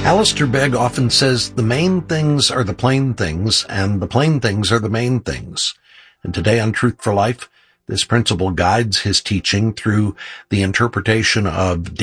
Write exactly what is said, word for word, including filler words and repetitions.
Alistair Begg often says the main things are the plain things, and the plain things are the main things. And today on Truth for Life, this principle guides his teaching through the interpretation of